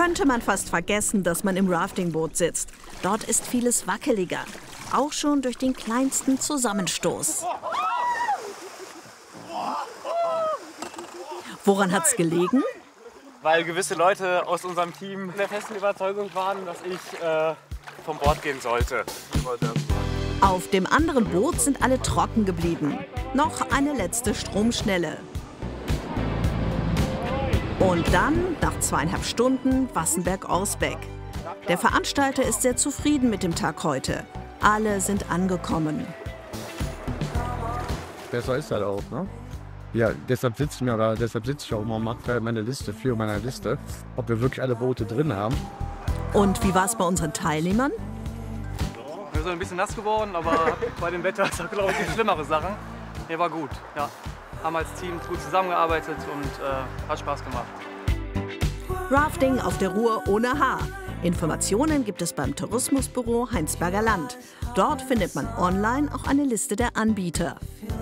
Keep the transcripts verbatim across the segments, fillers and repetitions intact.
könnte man fast vergessen, dass man im Raftingboot sitzt. Dort ist vieles wackeliger, auch schon durch den kleinsten Zusammenstoß. Woran hat's gelegen? Weil gewisse Leute aus unserem Team der festen Überzeugung waren, dass ich äh, vom Bord gehen sollte. Auf dem anderen Boot sind alle trocken geblieben. Noch eine letzte Stromschnelle. Und dann, nach zweieinhalb Stunden, Wassenberg-Orsbeck. Der Veranstalter ist sehr zufrieden mit dem Tag heute. Alle sind angekommen. Besser ist halt auch, ne? Ja, deshalb sitzen wir, oder deshalb sitze ich auch immer und mache meine Liste, für meine Liste, ob wir wirklich alle Boote drin haben. Und wie war es bei unseren Teilnehmern? Wir sind ein bisschen nass geworden, aber bei dem Wetter ist das, glaube ich, die schlimmere Sachen. Nee, war gut, ja. Haben als Team gut zusammengearbeitet und äh, hat Spaß gemacht. Rafting auf der Ruhr ohne Haar. Informationen gibt es beim Tourismusbüro Heinsberger Land. Dort findet man online auch eine Liste der Anbieter.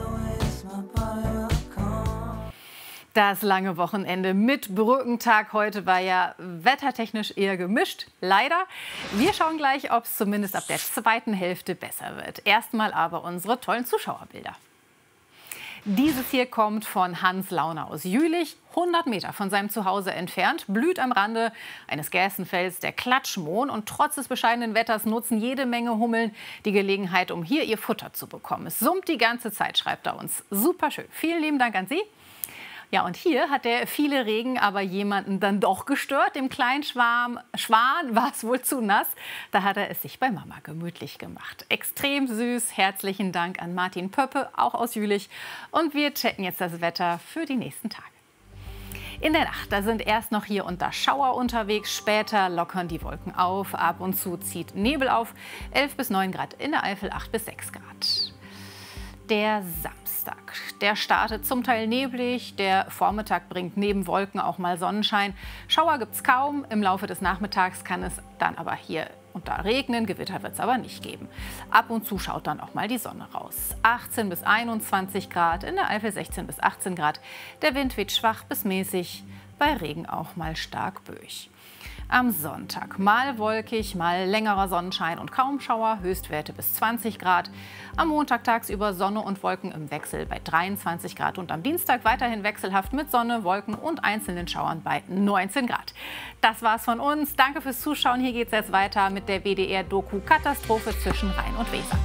Das lange Wochenende mit Brückentag heute war ja wettertechnisch eher gemischt, leider. Wir schauen gleich, ob es zumindest ab der zweiten Hälfte besser wird. Erstmal aber unsere tollen Zuschauerbilder. Dieses hier kommt von Hans Launer aus Jülich, hundert Meter von seinem Zuhause entfernt, blüht am Rande eines Gerstenfelds der Klatschmohn. Und trotz des bescheidenen Wetters nutzen jede Menge Hummeln die Gelegenheit, um hier ihr Futter zu bekommen. Es summt die ganze Zeit, schreibt er uns. Super schön. Vielen lieben Dank an Sie. Ja, und hier hat der viele Regen aber jemanden dann doch gestört. Dem kleinen Schwarm, Schwan war es wohl zu nass. Da hat er es sich bei Mama gemütlich gemacht. Extrem süß. Herzlichen Dank an Martin Pöppe, auch aus Jülich. Und wir checken jetzt das Wetter für die nächsten Tage. In der Nacht, da sind erst noch hier und da Schauer unterwegs. Später lockern die Wolken auf. Ab und zu zieht Nebel auf. elf bis neun Grad in der Eifel, acht bis sechs Grad. Der Samstag, der startet zum Teil neblig, der Vormittag bringt neben Wolken auch mal Sonnenschein. Schauer gibt es kaum, im Laufe des Nachmittags kann es dann aber hier und da regnen, Gewitter wird es aber nicht geben. Ab und zu schaut dann auch mal die Sonne raus. achtzehn bis einundzwanzig Grad, in der Eifel sechzehn bis achtzehn Grad. Der Wind weht schwach bis mäßig, bei Regen auch mal stark böig. Am Sonntag mal wolkig, mal längerer Sonnenschein und kaum Schauer, Höchstwerte bis zwanzig Grad. Am Montag tagsüber Sonne und Wolken im Wechsel bei dreiundzwanzig Grad und am Dienstag weiterhin wechselhaft mit Sonne, Wolken und einzelnen Schauern bei neunzehn Grad. Das war's von uns. Danke fürs Zuschauen. Hier geht's jetzt weiter mit der W D R-Doku Katastrophe zwischen Rhein und Weser.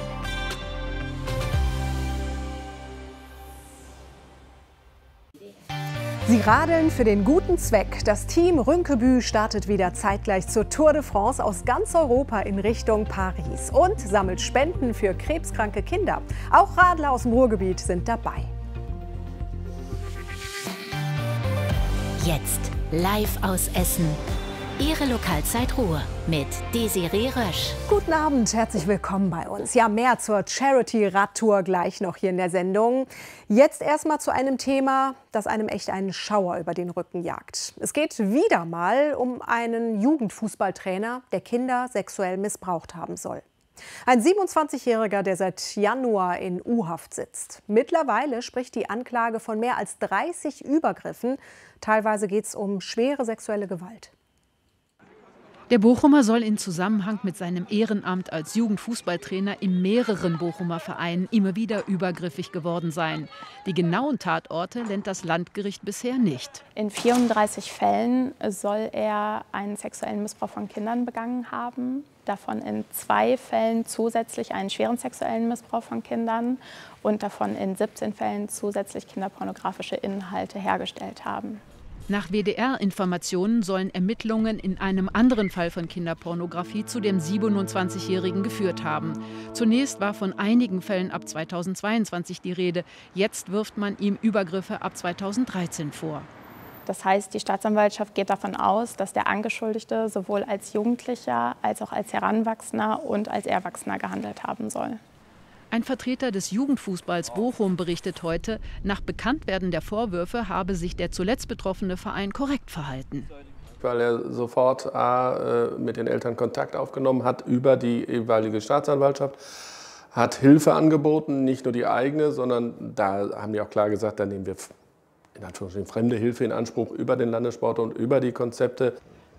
Sie radeln für den guten Zweck. Das Team Rünkebü startet wieder zeitgleich zur Tour de France aus ganz Europa in Richtung Paris und sammelt Spenden für krebskranke Kinder. Auch Radler aus dem Ruhrgebiet sind dabei. Jetzt live aus Essen. Ihre Lokalzeit Ruhr mit Desiree Rösch. Guten Abend, herzlich willkommen bei uns. Ja, mehr zur Charity-Radtour gleich noch hier in der Sendung. Jetzt erstmal zu einem Thema, das einem echt einen Schauer über den Rücken jagt. Es geht wieder mal um einen Jugendfußballtrainer, der Kinder sexuell missbraucht haben soll. Ein siebenundzwanzigjähriger, der seit Januar in U-Haft sitzt. Mittlerweile spricht die Anklage von mehr als dreißig Übergriffen. Teilweise geht es um schwere sexuelle Gewalt. Der Bochumer soll in Zusammenhang mit seinem Ehrenamt als Jugendfußballtrainer in mehreren Bochumer Vereinen immer wieder übergriffig geworden sein. Die genauen Tatorte nennt das Landgericht bisher nicht. In vierunddreißig Fällen soll er einen sexuellen Missbrauch von Kindern begangen haben. Davon in zwei Fällen zusätzlich einen schweren sexuellen Missbrauch von Kindern und davon in siebzehn Fällen zusätzlich kinderpornografische Inhalte hergestellt haben. Nach W D R-Informationen sollen Ermittlungen in einem anderen Fall von Kinderpornografie zu dem siebenundzwanzigjährigen geführt haben. Zunächst war von einigen Fällen ab zweitausendzweiundzwanzig die Rede. Jetzt wirft man ihm Übergriffe ab zweitausenddreizehn vor. Das heißt, die Staatsanwaltschaft geht davon aus, dass der Angeschuldigte sowohl als Jugendlicher als auch als Heranwachsender und als Erwachsener gehandelt haben soll. Ein Vertreter des Jugendfußballs Bochum berichtet heute, nach Bekanntwerden der Vorwürfe habe sich der zuletzt betroffene Verein korrekt verhalten. Weil er sofort A, mit den Eltern Kontakt aufgenommen hat über die jeweilige Staatsanwaltschaft, hat Hilfe angeboten, nicht nur die eigene, sondern da haben die auch klar gesagt, da nehmen wir in Anführungsstrichen fremde Hilfe in Anspruch über den Landessport und über die Konzepte.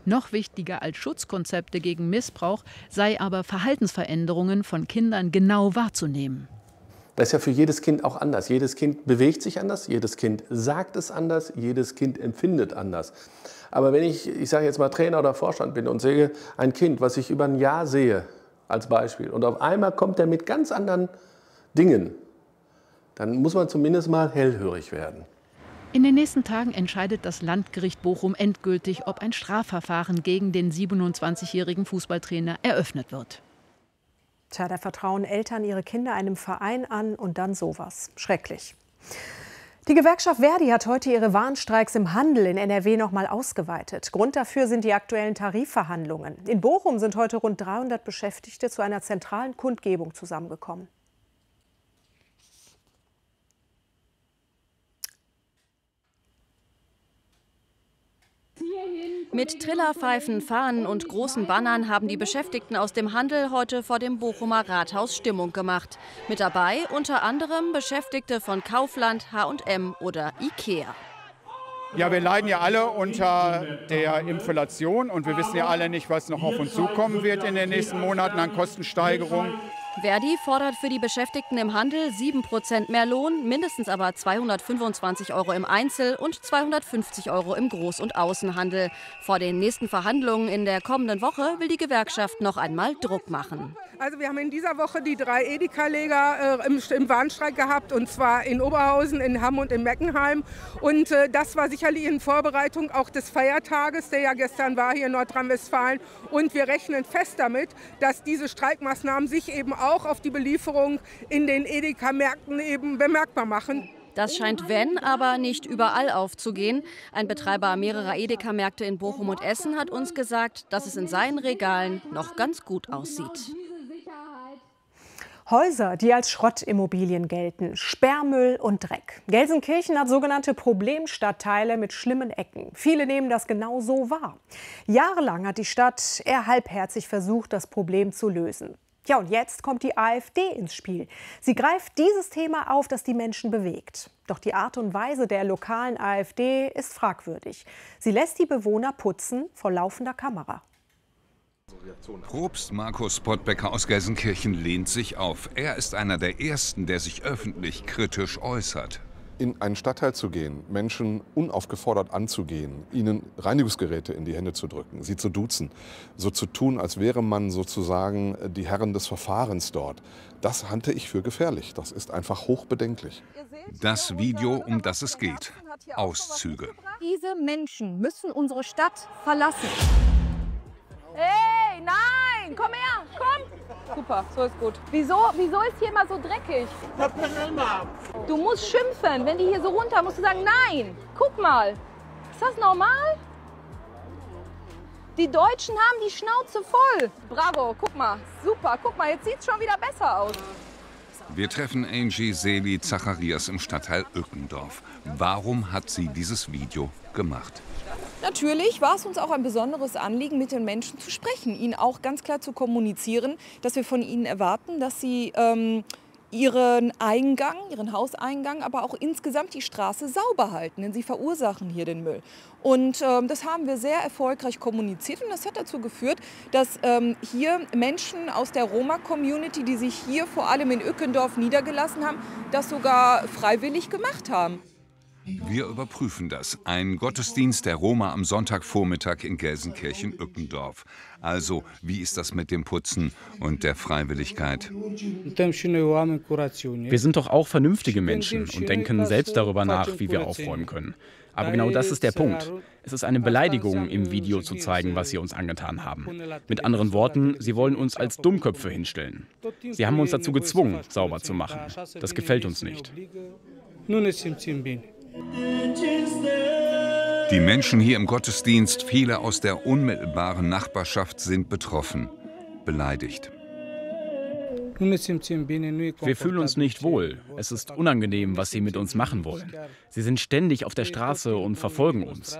Noch wichtiger als Schutzkonzepte gegen Missbrauch sei aber Verhaltensveränderungen von Kindern genau wahrzunehmen. Das ist ja für jedes Kind auch anders. Jedes Kind bewegt sich anders, jedes Kind sagt es anders, jedes Kind empfindet anders. Aber wenn ich, ich sage jetzt mal Trainer oder Vorstand bin und sehe ein Kind, was ich über ein Jahr sehe, als Beispiel, und auf einmal kommt er mit ganz anderen Dingen, dann muss man zumindest mal hellhörig werden. In den nächsten Tagen entscheidet das Landgericht Bochum endgültig, ob ein Strafverfahren gegen den siebenundzwanzigjährigen Fußballtrainer eröffnet wird. Tja, da vertrauen Eltern ihre Kinder einem Verein an und dann sowas. Schrecklich. Die Gewerkschaft Verdi hat heute ihre Warnstreiks im Handel in N R W noch mal ausgeweitet. Grund dafür sind die aktuellen Tarifverhandlungen. In Bochum sind heute rund dreihundert Beschäftigte zu einer zentralen Kundgebung zusammengekommen. Mit Trillerpfeifen, Fahnen und großen Bannern haben die Beschäftigten aus dem Handel heute vor dem Bochumer Rathaus Stimmung gemacht. Mit dabei unter anderem Beschäftigte von Kaufland, H und M oder Ikea. Ja, wir leiden ja alle unter der Inflation und wir wissen ja alle nicht, was noch auf uns zukommen wird in den nächsten Monaten an Kostensteigerungen. Verdi fordert für die Beschäftigten im Handel sieben Prozent mehr Lohn, mindestens aber zweihundertfünfundzwanzig Euro im Einzel- und zweihundertfünfzig Euro im Groß- und Außenhandel. Vor den nächsten Verhandlungen in der kommenden Woche will die Gewerkschaft noch einmal Druck machen. Also wir haben in dieser Woche die drei Edeka-Leger äh, im, im Warnstreik gehabt, und zwar in Oberhausen, in Hamm und in Meckenheim. Und äh, das war sicherlich in Vorbereitung auch des Feiertages, der ja gestern war hier in Nordrhein-Westfalen. Und wir rechnen fest damit, dass diese Streikmaßnahmen sich eben auch auf die Belieferung in den Edeka-Märkten eben bemerkbar machen. Das scheint, wenn, aber nicht überall aufzugehen. Ein Betreiber mehrerer Edeka-Märkte in Bochum und Essen hat uns gesagt, dass es in seinen Regalen noch ganz gut aussieht. Häuser, die als Schrottimmobilien gelten, Sperrmüll und Dreck. Gelsenkirchen hat sogenannte Problemstadtteile mit schlimmen Ecken. Viele nehmen das genau so wahr. Jahrelang hat die Stadt eher halbherzig versucht, das Problem zu lösen. Ja, und jetzt kommt die AfD ins Spiel. Sie greift dieses Thema auf, das die Menschen bewegt. Doch die Art und Weise der lokalen AfD ist fragwürdig. Sie lässt die Bewohner putzen vor laufender Kamera. Propst Markus Pottbecker aus Gelsenkirchen lehnt sich auf. Er ist einer der Ersten, der sich öffentlich kritisch äußert. In einen Stadtteil zu gehen, Menschen unaufgefordert anzugehen, ihnen Reinigungsgeräte in die Hände zu drücken, sie zu duzen, so zu tun, als wäre man sozusagen die Herren des Verfahrens dort, das halte ich für gefährlich. Das ist einfach hochbedenklich. Das Video, um das es geht. Auszüge. Diese Menschen müssen unsere Stadt verlassen. Hey, nein, komm her, komm. Super, so ist gut. Wieso, wieso ist hier immer so dreckig? Du musst schimpfen. Wenn die hier so runter, musst du sagen, nein. Guck mal, ist das normal? Die Deutschen haben die Schnauze voll. Bravo, guck mal, super. Guck mal, jetzt sieht es schon wieder besser aus. Wir treffen Angie Seli Zacharias im Stadtteil Ückendorf. Warum hat sie dieses Video gemacht? Natürlich war es uns auch ein besonderes Anliegen, mit den Menschen zu sprechen, ihnen auch ganz klar zu kommunizieren, dass wir von ihnen erwarten, dass sie ähm, ihren Eingang, ihren Hauseingang, aber auch insgesamt die Straße sauber halten, denn sie verursachen hier den Müll. Und ähm, das haben wir sehr erfolgreich kommuniziert und das hat dazu geführt, dass ähm, hier Menschen aus der Roma-Community, die sich hier vor allem in Ückendorf niedergelassen haben, das sogar freiwillig gemacht haben. Wir überprüfen das. Ein Gottesdienst der Roma am Sonntagvormittag in Gelsenkirchen-Ückendorf. Also, wie ist das mit dem Putzen und der Freiwilligkeit? Wir sind doch auch vernünftige Menschen und denken selbst darüber nach, wie wir aufräumen können. Aber genau das ist der Punkt. Es ist eine Beleidigung, im Video zu zeigen, was sie uns angetan haben. Mit anderen Worten, sie wollen uns als Dummköpfe hinstellen. Sie haben uns dazu gezwungen, sauber zu machen. Das gefällt uns nicht. Die Menschen hier im Gottesdienst, viele aus der unmittelbaren Nachbarschaft, sind betroffen, beleidigt. Wir fühlen uns nicht wohl. Es ist unangenehm, was sie mit uns machen wollen. Sie sind ständig auf der Straße und verfolgen uns.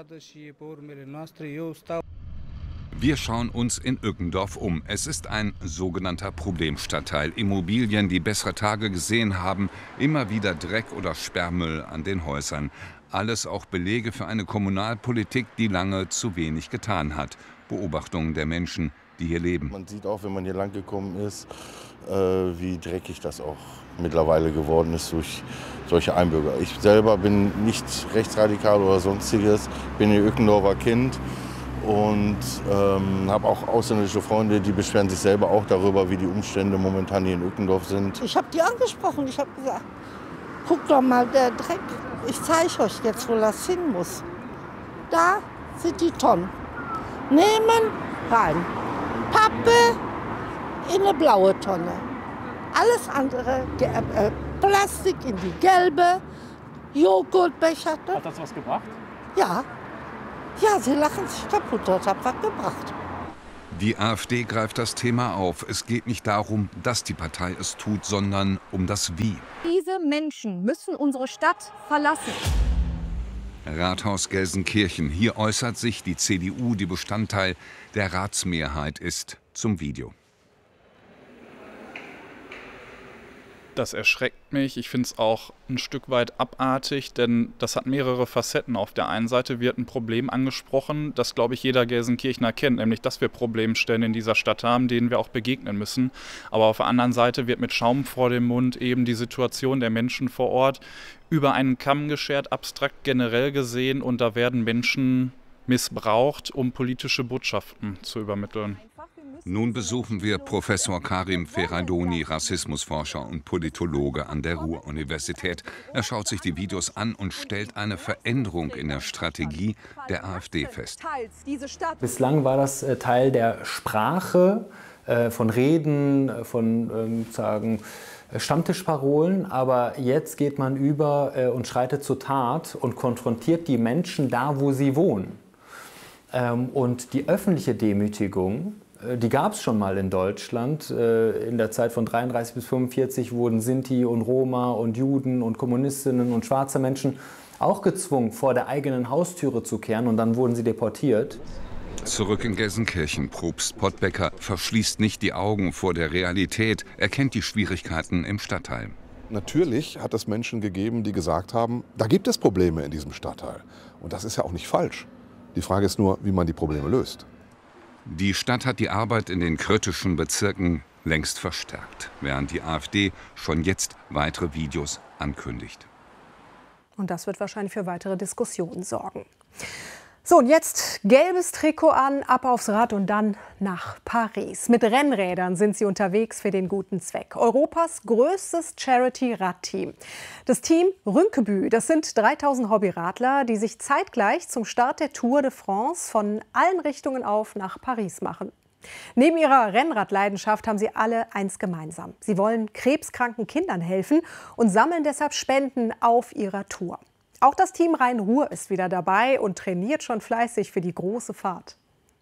Wir schauen uns in Ückendorf um. Es ist ein sogenannter Problemstadtteil. Immobilien, die bessere Tage gesehen haben, immer wieder Dreck oder Sperrmüll an den Häusern. Alles auch Belege für eine Kommunalpolitik, die lange zu wenig getan hat. Beobachtungen der Menschen, die hier leben. Man sieht auch, wenn man hier lang gekommen ist, wie dreckig das auch mittlerweile geworden ist durch solche Einbürger. Ich selber bin nicht rechtsradikal oder sonstiges, bin ein Öckendorfer Kind und ähm, habe auch ausländische Freunde, die beschweren sich selber auch darüber, wie die Umstände momentan hier in Öckendorf sind. Ich habe die angesprochen, ich habe gesagt, guck doch mal, der Dreck, ich zeige euch jetzt, wo das hin muss. Da sind die Tonnen. Nehmen, rein. Pappe in eine blaue Tonne. Alles andere, äh, Plastik in die gelbe, Joghurtbecher. Hat das was gebracht? Ja. Ja, sie lachen sich kaputt, das hat was gebracht. Die AfD greift das Thema auf. Es geht nicht darum, dass die Partei es tut, sondern um das Wie. Diese Menschen müssen unsere Stadt verlassen. Rathaus Gelsenkirchen. Hier äußert sich die C D U, die Bestandteil der Ratsmehrheit ist, zum Video. Das erschreckt mich. Ich finde es auch ein Stück weit abartig, denn das hat mehrere Facetten. Auf der einen Seite wird ein Problem angesprochen, das, glaube ich, jeder Gelsenkirchener kennt, nämlich, dass wir Problemstellen in dieser Stadt haben, denen wir auch begegnen müssen. Aber auf der anderen Seite wird mit Schaum vor dem Mund eben die Situation der Menschen vor Ort über einen Kamm geschert, abstrakt generell gesehen, und da werden Menschen missbraucht, um politische Botschaften zu übermitteln. Nun besuchen wir Professor Karim Ferraidoni, Rassismusforscher und Politologe an der Ruhr-Universität. Er schaut sich die Videos an und stellt eine Veränderung in der Strategie der AfD fest. Bislang war das Teil der Sprache, von Reden, von ähm, sagen, Stammtischparolen, aber jetzt geht man über äh, und schreitet zur Tat und konfrontiert die Menschen da, wo sie wohnen. Ähm, und die öffentliche Demütigung, äh, die gab es schon mal in Deutschland. Äh, in der Zeit von dreiunddreißig bis fünfundvierzig wurden Sinti und Roma und Juden und Kommunistinnen und schwarze Menschen auch gezwungen, vor der eigenen Haustüre zu kehren, und dann wurden sie deportiert. Zurück in Gelsenkirchen. Propst Pottbecker verschließt nicht die Augen vor der Realität. Er kennt die Schwierigkeiten im Stadtteil. Natürlich hat es Menschen gegeben, die gesagt haben, da gibt es Probleme in diesem Stadtteil. Und das ist ja auch nicht falsch. Die Frage ist nur, wie man die Probleme löst. Die Stadt hat die Arbeit in den kritischen Bezirken längst verstärkt, während die AfD schon jetzt weitere Videos ankündigt. Und das wird wahrscheinlich für weitere Diskussionen sorgen. So, und jetzt gelbes Trikot an, ab aufs Rad und dann nach Paris. Mit Rennrädern sind sie unterwegs für den guten Zweck. Europas größtes Charity-Radteam. Das Team Rinkeby, das sind dreitausend Hobbyradler, die sich zeitgleich zum Start der Tour de France von allen Richtungen auf nach Paris machen. Neben ihrer Rennradleidenschaft haben sie alle eins gemeinsam. Sie wollen krebskranken Kindern helfen und sammeln deshalb Spenden auf ihrer Tour. Auch das Team Rhein-Ruhr ist wieder dabei und trainiert schon fleißig für die große Fahrt.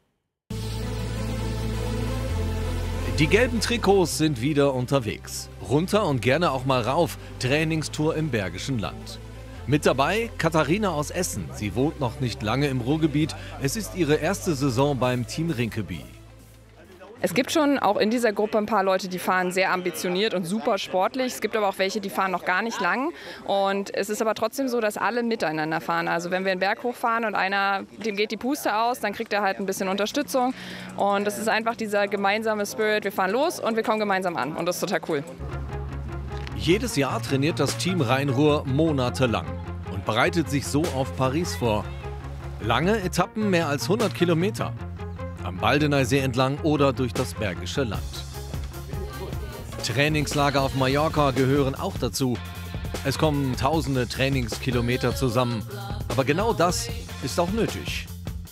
Die gelben Trikots sind wieder unterwegs. Runter und gerne auch mal rauf. Trainingstour im Bergischen Land. Mit dabei Katharina aus Essen. Sie wohnt noch nicht lange im Ruhrgebiet. Es ist ihre erste Saison beim Team Rinkeby. Es gibt schon auch in dieser Gruppe ein paar Leute, die fahren sehr ambitioniert und super sportlich. Es gibt aber auch welche, die fahren noch gar nicht lang. Und es ist aber trotzdem so, dass alle miteinander fahren. Also wenn wir einen Berg hochfahren und einer, dem geht die Puste aus, dann kriegt er halt ein bisschen Unterstützung. Und das ist einfach dieser gemeinsame Spirit. Wir fahren los und wir kommen gemeinsam an. Und das ist total cool. Jedes Jahr trainiert das Team Rhein-Ruhr monatelang und bereitet sich so auf Paris vor. Lange Etappen, mehr als hundert Kilometer. Am Baldeneysee entlang oder durch das Bergische Land. Trainingslager auf Mallorca gehören auch dazu. Es kommen tausende Trainingskilometer zusammen. Aber genau das ist auch nötig.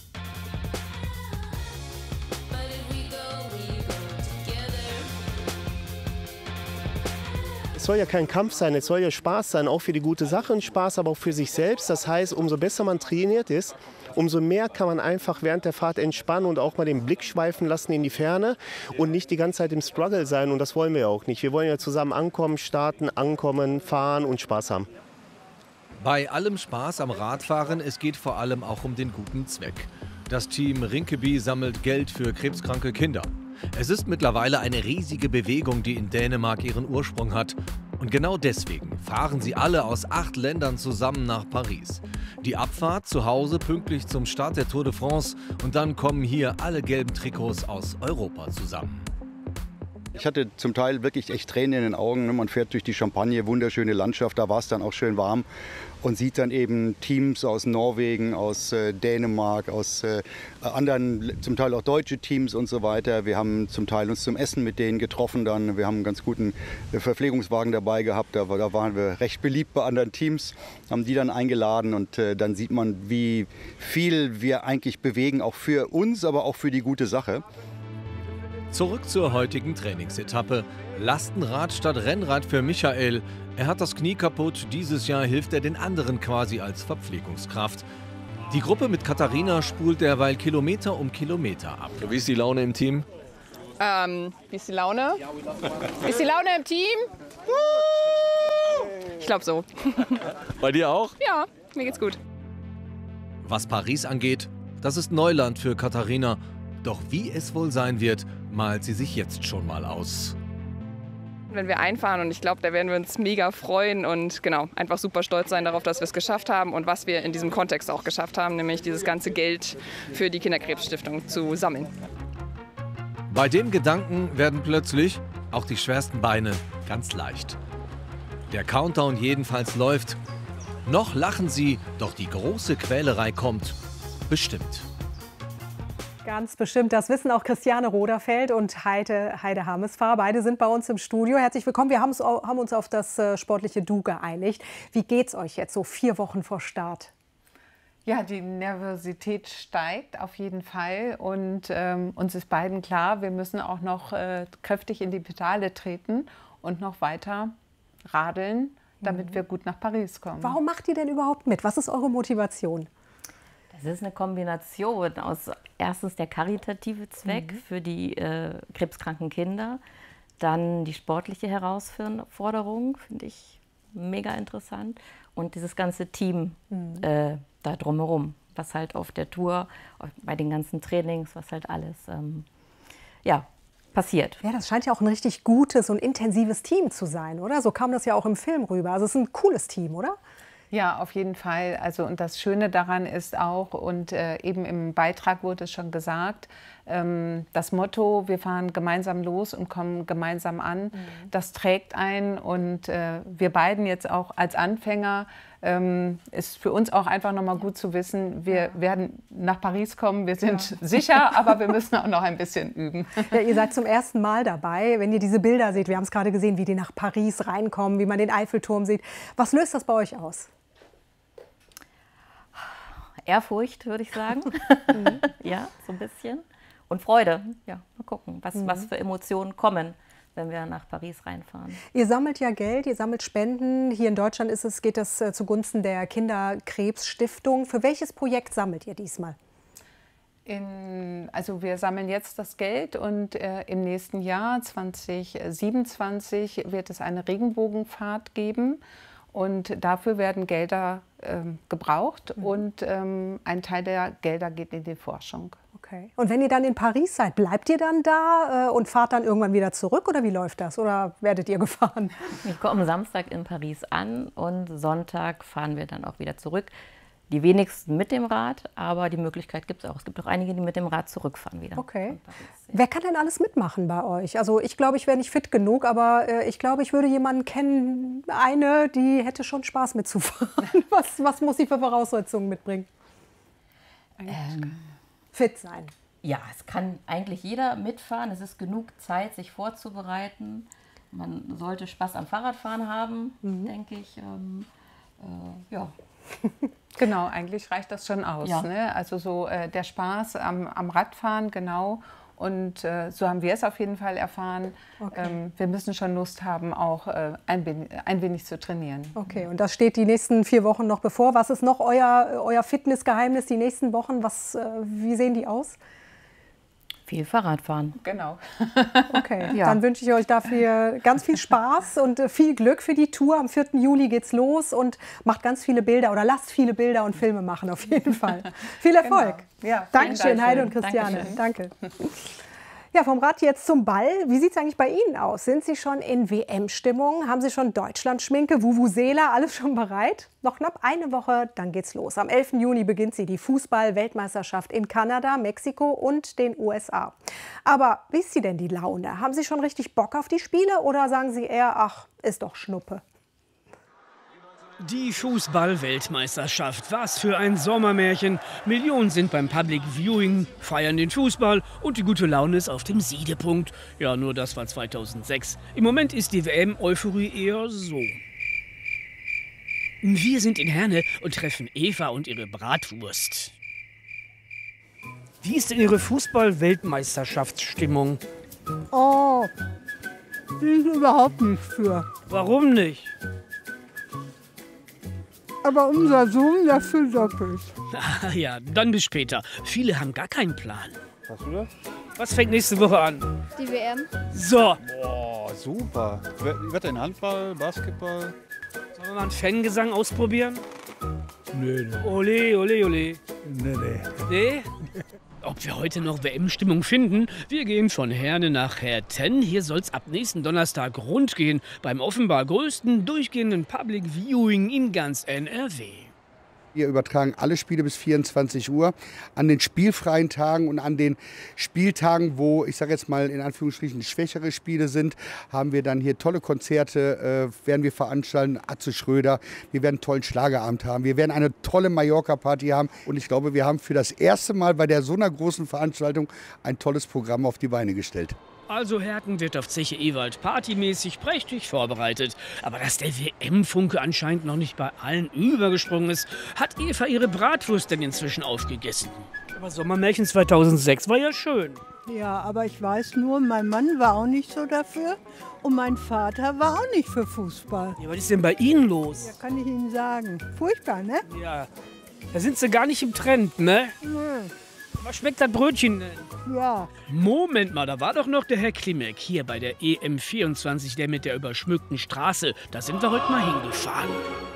Es soll ja kein Kampf sein, es soll ja Spaß sein, auch für die gute Sache und Spaß, aber auch für sich selbst. Das heißt, umso besser man trainiert ist, umso mehr kann man einfach während der Fahrt entspannen und auch mal den Blick schweifen lassen in die Ferne und nicht die ganze Zeit im Struggle sein. Und das wollen wir ja auch nicht. Wir wollen ja zusammen ankommen, starten, ankommen, fahren und Spaß haben. Bei allem Spaß am Radfahren, es geht vor allem auch um den guten Zweck. Das Team Rinkeby sammelt Geld für krebskranke Kinder. Es ist mittlerweile eine riesige Bewegung, die in Dänemark ihren Ursprung hat. Und genau deswegen fahren sie alle aus acht Ländern zusammen nach Paris. Die Abfahrt zu Hause pünktlich zum Start der Tour de France und dann kommen hier alle gelben Trikots aus Europa zusammen. Ich hatte zum Teil wirklich echt Tränen in den Augen. Man fährt durch die Champagne, wunderschöne Landschaft, da war es dann auch schön warm und sieht dann eben Teams aus Norwegen, aus äh, Dänemark, aus äh, anderen, zum Teil auch deutsche Teams und so weiter. Wir haben zum Teil uns zum Essen mit denen getroffen dann. Wir haben einen ganz guten Verpflegungswagen dabei gehabt, da, da waren wir recht beliebt bei anderen Teams, haben die dann eingeladen und äh, dann sieht man, wie viel wir eigentlich bewegen, auch für uns, aber auch für die gute Sache. Zurück zur heutigen Trainingsetappe. Lastenrad statt Rennrad für Michael. Er hat das Knie kaputt. Dieses Jahr hilft er den anderen quasi als Verpflegungskraft. Die Gruppe mit Katharina spult derweil Kilometer um Kilometer ab. Wie ist die Laune im Team? Ähm, wie ist die Laune? Wie ist die Laune im Team? Ich glaube so. Bei dir auch? Ja, mir geht's gut. Was Paris angeht, das ist Neuland für Katharina. Doch wie es wohl sein wird, malt sie sich jetzt schon mal aus. Wenn wir einfahren und ich glaube, da werden wir uns mega freuen und genau, einfach super stolz sein darauf, dass wir es geschafft haben und was wir in diesem Kontext auch geschafft haben, nämlich dieses ganze Geld für die Kinderkrebsstiftung zu sammeln. Bei dem Gedanken werden plötzlich auch die schwersten Beine ganz leicht. Der Countdown jedenfalls läuft. Noch lachen sie, doch die große Quälerei kommt bestimmt. Ganz bestimmt, das wissen auch Christiane Roderfeld und Heide, Heide Hamesfahr. Beide sind bei uns im Studio. Herzlich willkommen. Wir haben uns auf das äh, sportliche Du geeinigt. Wie geht's euch jetzt so vier Wochen vor Start? Ja, die Nervosität steigt auf jeden Fall und ähm, uns ist beiden klar, wir müssen auch noch äh, kräftig in die Pedale treten und noch weiter radeln, damit mhm. wir gut nach Paris kommen. Warum macht ihr denn überhaupt mit? Was ist eure Motivation? Das ist eine Kombination aus erstens der karitative Zweck mhm. für die äh, krebskranken Kinder, dann die sportliche Herausforderung, finde ich mega interessant, und dieses ganze Team mhm. äh, da drumherum, was halt auf der Tour, bei den ganzen Trainings, was halt alles ähm, ja, passiert. Ja, das scheint ja auch ein richtig gutes und intensives Team zu sein, oder? So kam das ja auch im Film rüber. Also es ist ein cooles Team, oder? Ja, auf jeden Fall. Also, und das Schöne daran ist auch, und äh, eben im Beitrag wurde es schon gesagt, ähm, das Motto, wir fahren gemeinsam los und kommen gemeinsam an, mhm. das trägt ein. Und äh, wir beiden jetzt auch als Anfänger, ähm, ist für uns auch einfach nochmal gut zu wissen, wir ja. werden nach Paris kommen, wir sind ja. sicher, aber wir müssen auch noch ein bisschen üben. Ja, ihr seid zum ersten Mal dabei, wenn ihr diese Bilder seht, wir haben es gerade gesehen, wie die nach Paris reinkommen, wie man den Eiffelturm sieht. Was löst das bei euch aus? Ehrfurcht, würde ich sagen. Ja, so ein bisschen. Und Freude. Ja, mal gucken, was, mhm. was für Emotionen kommen, wenn wir nach Paris reinfahren. Ihr sammelt ja Geld, ihr sammelt Spenden. Hier in Deutschland ist es, geht das äh, zugunsten der Kinderkrebsstiftung. Für welches Projekt sammelt ihr diesmal? In, also wir sammeln jetzt das Geld und äh, im nächsten Jahr, zwanzig siebenundzwanzig, wird es eine Regenbogenfahrt geben. Und dafür werden Gelder ähm, gebraucht mhm. und ähm, ein Teil der Gelder geht in die Forschung. Okay. Und wenn ihr dann in Paris seid, bleibt ihr dann da äh, und fahrt dann irgendwann wieder zurück oder wie läuft das? Oder werdet ihr gefahren? Wir kommen Samstag in Paris an und Sonntag fahren wir dann auch wieder zurück. Die wenigsten mit dem Rad, aber die Möglichkeit gibt es auch. Es gibt auch einige, die mit dem Rad zurückfahren wieder. Okay. Wer kann denn alles mitmachen bei euch? Also ich glaube, ich wäre nicht fit genug, aber äh, ich glaube, ich würde jemanden kennen, eine, die hätte schon Spaß mitzufahren. Was, was muss sie für Voraussetzungen mitbringen? Ähm, fit sein. Ja, es kann eigentlich jeder mitfahren. Es ist genug Zeit, sich vorzubereiten. Man sollte Spaß am Fahrradfahren haben, mhm. denke ich. Ähm, äh, ja. Genau, eigentlich reicht das schon aus. Ja. Ne? Also so äh, der Spaß am, am Radfahren, genau. Und äh, so haben wir es auf jeden Fall erfahren. Okay. Ähm, wir müssen schon Lust haben, auch äh, ein, wenig, ein wenig zu trainieren. Okay, und das steht die nächsten vier Wochen noch bevor. Was ist noch euer, euer Fitnessgeheimnis die nächsten Wochen? Was, äh, wie sehen die aus? Viel Fahrradfahren. Genau. Okay, ja. Dann wünsche ich euch dafür ganz viel Spaß und viel Glück für die Tour. Am vierten Juli geht's los und macht ganz viele Bilder oder lasst viele Bilder und Filme machen auf jeden Fall. Viel Erfolg. Genau. Ja, Dankeschön, Heide und Christiane. Dankeschön. Danke. Ja, vom Rad jetzt zum Ball. Wie sieht es eigentlich bei Ihnen aus? Sind Sie schon in W M-Stimmung? Haben Sie schon Deutschland-Schminke, Vuvuzela, alles schon bereit? Noch knapp eine Woche, dann geht's los. Am elften Juni beginnt sie, die Fußball-Weltmeisterschaft in Kanada, Mexiko und den U S A. Aber wie ist Sie denn die Laune? Haben Sie schon richtig Bock auf die Spiele oder sagen Sie eher, ach, ist doch Schnuppe? Die Fußball-Weltmeisterschaft, was für ein Sommermärchen. Millionen sind beim Public Viewing, feiern den Fußball und die gute Laune ist auf dem Siedepunkt. Ja, nur das war zweitausendsechs. Im Moment ist die W M-Euphorie eher so. Wir sind in Herne und treffen Eva und ihre Bratwurst. Wie ist denn Ihre Fußball-Weltmeisterschaftsstimmung? Oh, bin ich überhaupt nicht für. Warum nicht? Aber unser Sohn dafür doppelt. Ah, ja, dann bis später. Viele haben gar keinen Plan. Hast du das? Was fängt nächste Woche an? Die W M. So. Boah, super. Wird denn Handball, Basketball? Sollen wir mal einen Fangesang ausprobieren? Nö, nee. Ole, ole, ole. Nee, nee. Nee? Ob wir heute noch W M-Stimmung finden? Wir gehen von Herne nach Herten. Hier soll es ab nächsten Donnerstag rund gehen. Beim offenbar größten durchgehenden Public Viewing in ganz N R W. Wir übertragen alle Spiele bis vierundzwanzig Uhr. An den spielfreien Tagen und an den Spieltagen, wo, ich sage jetzt mal in Anführungsstrichen, schwächere Spiele sind, haben wir dann hier tolle Konzerte, äh, werden wir veranstalten. Atze Schröder, wir werden einen tollen Schlagerabend haben, wir werden eine tolle Mallorca-Party haben. Und ich glaube, wir haben für das erste Mal bei der so einer großen Veranstaltung ein tolles Programm auf die Beine gestellt. Also Herten wird auf Zeche Ewald partymäßig prächtig vorbereitet. Aber dass der W M-Funke anscheinend noch nicht bei allen übergesprungen ist, hat Eva ihre Bratwurst denn inzwischen aufgegessen. Aber Sommermärchen zweitausendsechs war ja schön. Ja, aber ich weiß nur, mein Mann war auch nicht so dafür und mein Vater war auch nicht für Fußball. Ja, was ist denn bei Ihnen los? Ja, kann ich Ihnen sagen. Furchtbar, ne? Ja, da sind Sie gar nicht im Trend, ne? Nö. Was schmeckt das Brötchen denn? Ja. Moment mal, da war doch noch der Herr Klimek hier bei der E M vierundzwanzig, der mit der überschmückten Straße. Da sind wir heute mal hingefahren.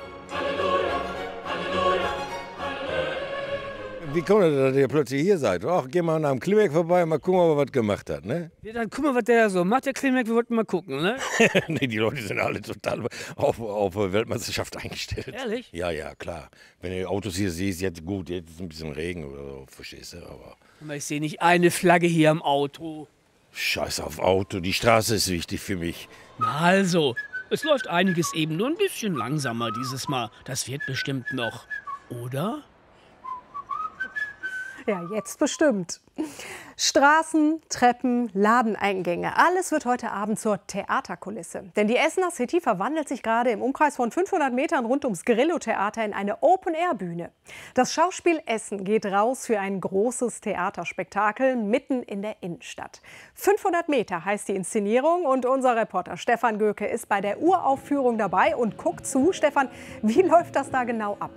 Wie kommt das, dass ihr plötzlich hier seid? Ach, geh mal am Klimek vorbei, mal gucken, ob er was gemacht hat, ne? Ja, dann guck mal, was der so macht, der Klimek, wir wollten mal gucken, ne? Nee, die Leute sind alle total auf, auf Weltmeisterschaft eingestellt. Ehrlich? Ja, ja, klar. Wenn du Autos hier siehst, jetzt gut, jetzt ist ein bisschen Regen oder so, verstehst du, aber... Aber ich sehe nicht eine Flagge hier am Auto. Scheiß auf Auto, die Straße ist wichtig für mich. Na also, es läuft einiges eben nur ein bisschen langsamer dieses Mal. Das wird bestimmt noch, oder? Ja, jetzt bestimmt. Straßen, Treppen, Ladeneingänge, alles wird heute Abend zur Theaterkulisse. Denn die Essener City verwandelt sich gerade im Umkreis von fünfhundert Metern rund ums Grillo-Theater in eine Open-Air-Bühne. Das Schauspiel Essen geht raus für ein großes Theaterspektakel mitten in der Innenstadt. fünfhundert Meter heißt die Inszenierung und unser Reporter Stefan Göke ist bei der Uraufführung dabei und guckt zu. Stefan, wie läuft das da genau ab?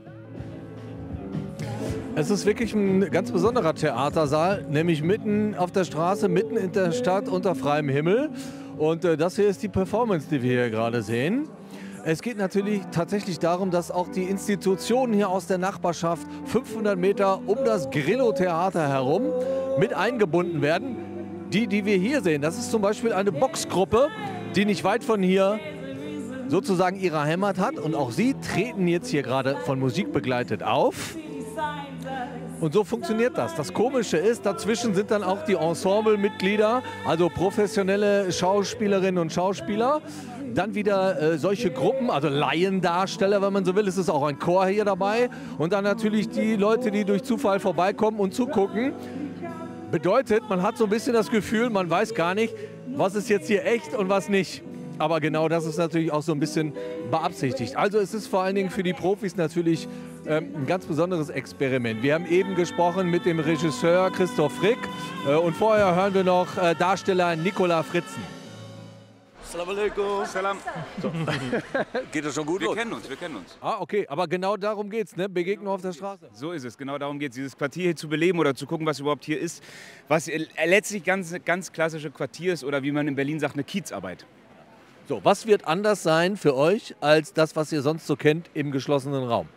Es ist wirklich ein ganz besonderer Theatersaal, nämlich mitten auf der Straße, mitten in der Stadt unter freiem Himmel. Und äh, das hier ist die Performance, die wir hier gerade sehen. Es geht natürlich tatsächlich darum, dass auch die Institutionen hier aus der Nachbarschaft fünfhundert Meter um das Grillo-Theater herum mit eingebunden werden. Die, die wir hier sehen, das ist zum Beispiel eine Boxgruppe, die nicht weit von hier sozusagen ihre Heimat hat. Und auch sie treten jetzt hier gerade von Musik begleitet auf. Und so funktioniert das. Das Komische ist, dazwischen sind dann auch die Ensemblemitglieder, also professionelle Schauspielerinnen und Schauspieler. Dann wieder äh, solche Gruppen, also Laiendarsteller, wenn man so will. Es ist auch ein Chor hier dabei. Und dann natürlich die Leute, die durch Zufall vorbeikommen und zugucken. Bedeutet, man hat so ein bisschen das Gefühl, man weiß gar nicht, was ist jetzt hier echt und was nicht. Aber genau das ist natürlich auch so ein bisschen beabsichtigt. Also es ist vor allen Dingen für die Profis natürlich ähm, ein ganz besonderes Experiment. Wir haben eben gesprochen mit dem Regisseur Christoph Frick äh, und vorher hören wir noch äh, Darsteller Nicola Fritzen. Assalamu alaikum. Salam. So. Geht das schon gut Wir los? kennen uns, wir kennen uns. Ah, okay, aber genau darum geht's, ne? Begegnung auf der Straße. So ist es, genau darum geht es, dieses Quartier hier zu beleben oder zu gucken, was überhaupt hier ist. Was letztlich ganz, ganz klassische Quartier ist oder wie man in Berlin sagt, eine Kiezarbeit. So, was wird anders sein für euch als das, was ihr sonst so kennt im geschlossenen Raum?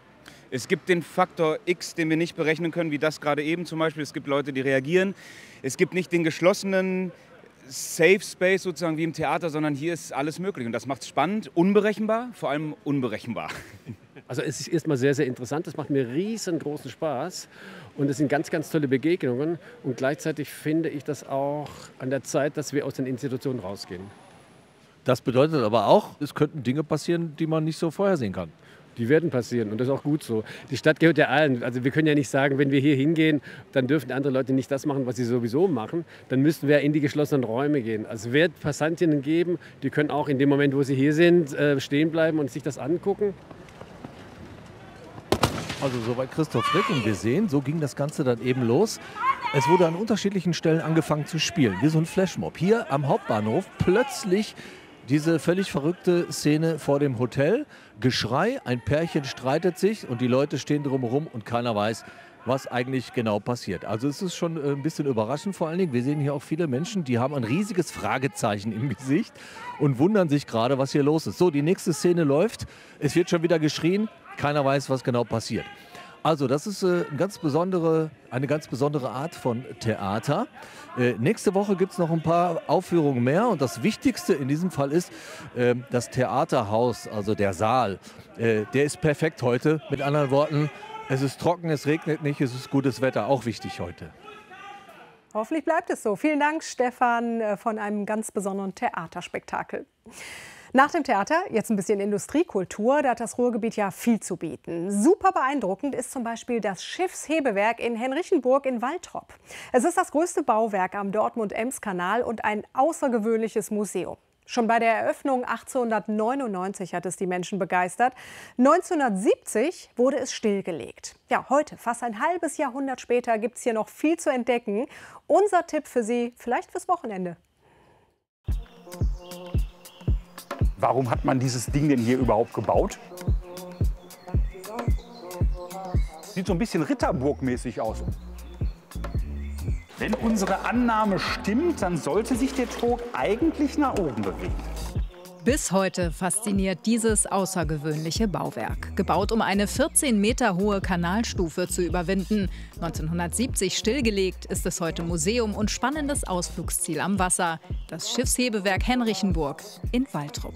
Es gibt den Faktor X, den wir nicht berechnen können, wie das gerade eben zum Beispiel. Es gibt Leute, die reagieren. Es gibt nicht den geschlossenen Safe Space sozusagen wie im Theater, sondern hier ist alles möglich. Und das macht es spannend, unberechenbar, vor allem unberechenbar. Also es ist erstmal sehr, sehr interessant. Es macht mir riesengroßen Spaß. Und es sind ganz, ganz tolle Begegnungen. Und gleichzeitig finde ich das auch an der Zeit, dass wir aus den Institutionen rausgehen. Das bedeutet aber auch, es könnten Dinge passieren, die man nicht so vorhersehen kann. Die werden passieren und das ist auch gut so. Die Stadt gehört ja allen. Also wir können ja nicht sagen, wenn wir hier hingehen, dann dürfen andere Leute nicht das machen, was sie sowieso machen. Dann müssten wir in die geschlossenen Räume gehen. Also es wird Passantinnen geben, die können auch in dem Moment, wo sie hier sind, stehen bleiben und sich das angucken. Also soweit Christoph Frick und wir sehen, so ging das Ganze dann eben los. Es wurde an unterschiedlichen Stellen angefangen zu spielen, wie so ein Flashmob. Hier am Hauptbahnhof plötzlich diese völlig verrückte Szene vor dem Hotel. Geschrei, ein Pärchen streitet sich und die Leute stehen drumherum und keiner weiß, was eigentlich genau passiert. Also es ist schon ein bisschen überraschend vor allen Dingen. Wir sehen hier auch viele Menschen, die haben ein riesiges Fragezeichen im Gesicht und wundern sich gerade, was hier los ist. So, die nächste Szene läuft. Es wird schon wieder geschrien. Keiner weiß, was genau passiert. Also das ist äh, eine, ganz besondere, eine ganz besondere Art von Theater. Äh, nächste Woche gibt es noch ein paar Aufführungen mehr. Und das Wichtigste in diesem Fall ist äh, das Theaterhaus, also der Saal. Äh, der ist perfekt heute. Mit anderen Worten, es ist trocken, es regnet nicht, es ist gutes Wetter. Auch wichtig heute. Hoffentlich bleibt es so. Vielen Dank, Stefan, von einem ganz besonderen Theaterspektakel. Nach dem Theater jetzt ein bisschen Industriekultur. Da hat das Ruhrgebiet ja viel zu bieten. Super beeindruckend ist zum Beispiel das Schiffshebewerk in Henrichenburg in Waltrop. Es ist das größte Bauwerk am Dortmund-Ems-Kanal und ein außergewöhnliches Museum. Schon bei der Eröffnung achtzehnhundertneunundneunzig hat es die Menschen begeistert. neunzehnhundertsiebzig wurde es stillgelegt. Ja, heute, fast ein halbes Jahrhundert später, gibt es hier noch viel zu entdecken. Unser Tipp für Sie, vielleicht fürs Wochenende. Warum hat man dieses Ding denn hier überhaupt gebaut? Sieht so ein bisschen Ritterburgmäßig aus. Wenn unsere Annahme stimmt, dann sollte sich der Trog eigentlich nach oben bewegen. Bis heute fasziniert dieses außergewöhnliche Bauwerk. Gebaut, um eine vierzehn Meter hohe Kanalstufe zu überwinden. neunzehnhundertsiebzig stillgelegt, ist es heute Museum und spannendes Ausflugsziel am Wasser. Das Schiffshebewerk Henrichenburg in Waltrop.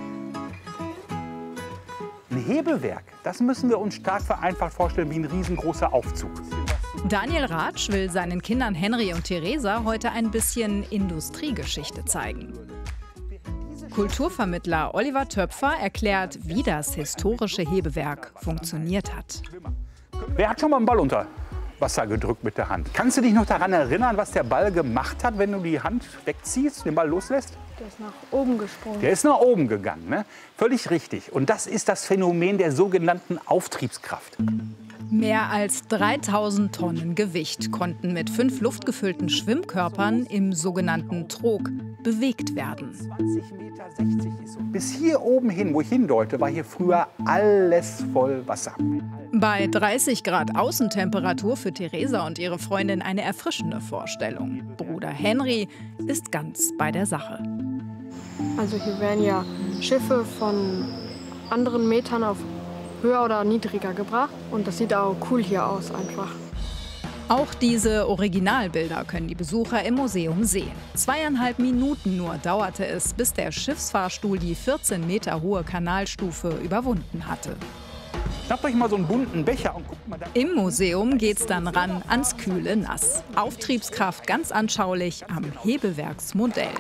Ein Hebewerk, das müssen wir uns stark vereinfacht vorstellen wie ein riesengroßer Aufzug. Daniel Ratsch will seinen Kindern Henry und Theresa heute ein bisschen Industriegeschichte zeigen. Kulturvermittler Oliver Töpfer erklärt, wie das historische Hebewerk funktioniert hat. Wer hat schon mal einen Ball unter Wasser gedrückt mit der Hand? Kannst du dich noch daran erinnern, was der Ball gemacht hat, wenn du die Hand wegziehst, den Ball loslässt? Der ist nach oben gesprungen. Der ist nach oben gegangen, ne? Völlig richtig. Und das ist das Phänomen der sogenannten Auftriebskraft. Mehr als dreitausend Tonnen Gewicht konnten mit fünf luftgefüllten Schwimmkörpern im sogenannten Trog bewegt werden. zwanzig Meter sechzig ist so. Bis hier oben hin, wo ich hindeute, war hier früher alles voll Wasser. Bei dreißig Grad Außentemperatur für Theresa und ihre Freundin eine erfrischende Vorstellung. Bruder Henry ist ganz bei der Sache. Also hier werden ja Schiffe von anderen Metern auf höher oder niedriger gebracht. Und das sieht auch cool hier aus einfach. Auch diese Originalbilder können die Besucher im Museum sehen. Zweieinhalb Minuten nur dauerte es, bis der Schiffsfahrstuhl die vierzehn Meter hohe Kanalstufe überwunden hatte. Schnappt euch mal so einen bunten Becher und guckt mal da. Im Museum geht's dann ran ans kühle Nass. Auftriebskraft ganz anschaulich am Hebewerksmodell.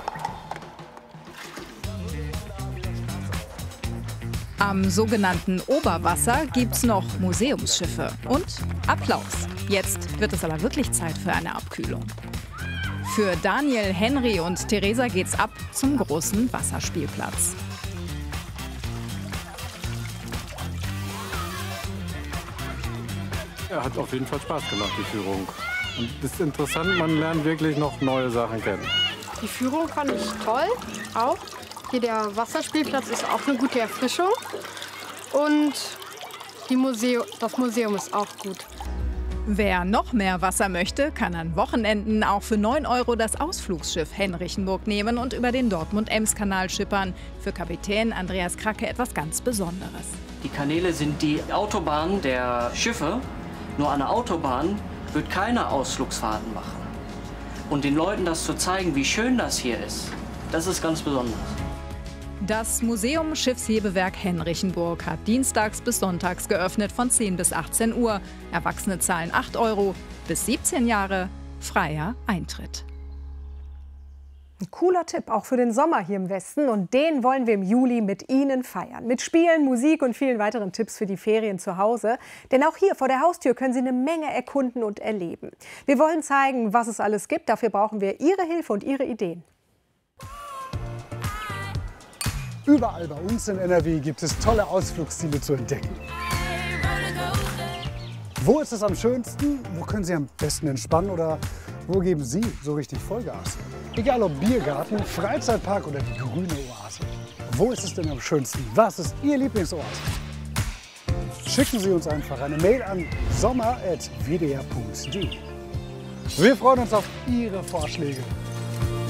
Am sogenannten Oberwasser gibt's noch Museumsschiffe und Applaus. Jetzt wird es aber wirklich Zeit für eine Abkühlung. Für Daniel, Henry und Theresa geht's ab zum großen Wasserspielplatz. Ja, hat auf jeden Fall Spaß gemacht, die Führung. Und es ist interessant, man lernt wirklich noch neue Sachen kennen. Die Führung fand ich toll, auch. Hier der Wasserspielplatz ist auch eine gute Erfrischung. Und die Museum, das Museum ist auch gut. Wer noch mehr Wasser möchte, kann an Wochenenden auch für neun Euro das Ausflugsschiff Henrichenburg nehmen und über den Dortmund-Ems-Kanal schippern. Für Kapitän Andreas Kracke etwas ganz Besonderes. Die Kanäle sind die Autobahn der Schiffe. Nur eine Autobahn wird keine Ausflugsfahrten machen. Und den Leuten das zu zeigen, wie schön das hier ist, das ist ganz besonders. Das Museum Schiffshebewerk Henrichenburg hat dienstags bis sonntags geöffnet von zehn bis achtzehn Uhr. Erwachsene zahlen acht Euro, bis siebzehn Jahre freier Eintritt. Ein cooler Tipp, auch für den Sommer hier im Westen. Und den wollen wir im Juli mit Ihnen feiern. Mit Spielen, Musik und vielen weiteren Tipps für die Ferien zu Hause. Denn auch hier vor der Haustür können Sie eine Menge erkunden und erleben. Wir wollen zeigen, was es alles gibt. Dafür brauchen wir Ihre Hilfe und Ihre Ideen. Überall bei uns in N R W gibt es tolle Ausflugsziele zu entdecken. Wo ist es am schönsten? Wo können Sie am besten entspannen? Oder wo geben Sie so richtig Vollgas? Egal ob Biergarten, Freizeitpark oder die grüne Oase. Wo ist es denn am schönsten? Was ist Ihr Lieblingsort? Schicken Sie uns einfach eine Mail an sommer at w d r punkt d e. Wir freuen uns auf Ihre Vorschläge.